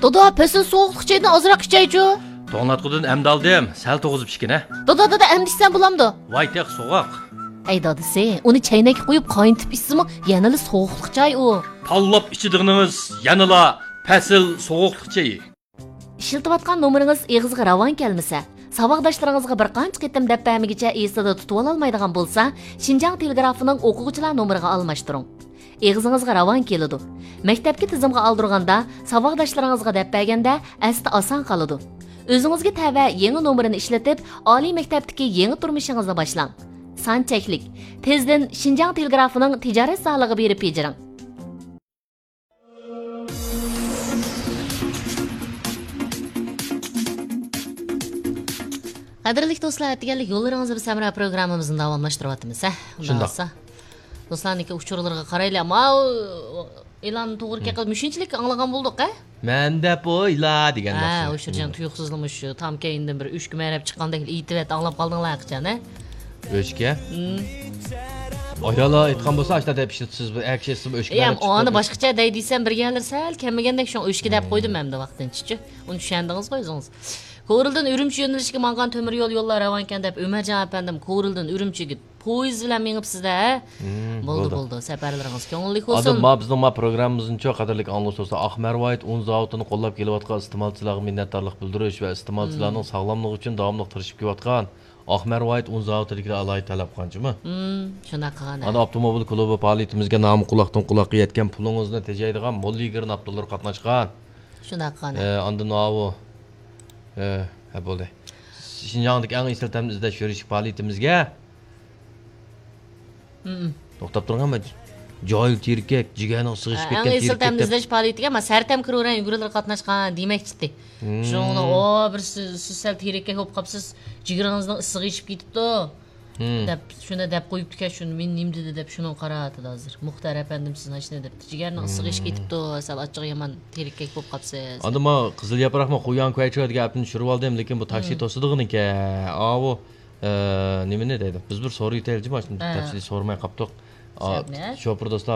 Doda, pesin soğuqluq çaydan azırak içeycu. To'nglatqudan emdaldim, sal to'g'izib ichgina. Doda, emdishsan bo'lamdi. Voy teq so'g'oq. Ey dadisi, uni chaynakka qo'yib qayntib ichsimi, yanali sovuqluq chay u. Pallab ichidig'inimiz yanila pasil so'g'uqliq chayi. Ishiltiyotgan nomeringiz eg'izga ravon kelmasa, saboqdoshlaringizga bir qancha qitim deb bermigicha esida tutib ololmaydigan bo'lsa, Xinjiang telegrafining o'quvchilar nomeriga almashtiring. Eg'izingizga ravon keladi. Maktabga tizimga oldirganda, saboqdoshlaringizga deb berganda asli oson qoladi. O'zingizga tava yangi nomerini ishlatib, oliy maktabdagi yangi turmushingizni boshlang. Son cheklik. Tezdan Xinjiang telegrafining tijorat solig'iga berib bejiring. Qadrli do'stlar, deganlik yo'llaringizni biz Samara programmamizni davomlashtiryapmiz. Undaqsa, do'stlarniki uchurlarga qaraylar. E'lon to'g'ri qilib mushunchalik anglagan bo'ldik, a? Menda bo'yla degan narsa. Ha, o'sha tuyuqsizlimish shu tam keyindan bir 3 kun marab chiqqandek itibat anglab qoldinglar qachon, a? O'shga? Ayala aytgan bo'lsa, ashta deb ishlatasiz, bu akshisiz o'shga. Ham uni boshqacha deydiysam bir galar sal kelmagandek shu o'shga deb qo'ydim hamda vaqtincha. Uni tushundingiz o'zingiz. Ko'rildan Urumchi yo'nalishiga mangan temir yo'l yo'llar ravonkan deb Umarjon apandim Ko'rildan Urumchiga poyezd bilan mengibsiz-da. Bo'ldi. Safarlaringiz ko'ngilli bo'lsin. Adam bizning programmamizning cho'q qadrli anglovchi Ahmarvoyt 10 zavodini qo'llab kelayotgan iste'molchilarga minnatdorlik bildirish va iste'molchilarning sog'lomligi uchun davomli tirishib kelayotgan Ahmarvoyt 10 zavodiga alohida talab qanchimi? Shunaqa qana. Ana avtomobil klubi faoliyatimizga nomi quloqdan quloqqa yetgan pulingizni tejaydigan Molliger Abdullar qatnashgan. Shunaqa qana. Andan avu ha bo'ldi. Xinjiangdagi eng istaltamni izlash yurish faoliyatimizga to'xtab turganmi? Joyil terkak, jigarning sig'ishib ketgan terkak. Eng istaltamni izlash faoliyatiga men sartam kiraveren yugurlar qatnashgan demakchi. Shuni bir siz sal terkak bo'lib qolibsiz, jigaringizning issig'i ishib ketibdi. Deb shuni deb qo'yibdi-ku, shuni men nim dedi deb shuni qaradi hozir. Muxtar apandim sizni hech nima debdi. Jigarning issig'i ishib ketibdi, sal achchiq yomon terkak bo'lib qolibsiz. Andima qizil yaproqma qo'ygan ko'ychiga gapni tushirib oldim, lekin bu taksi to'sidig'iniki. Avu nima ne deydi? Biz bir so'raytaylik, mana tafsili so'ramay qoldik. Shopir do'stlar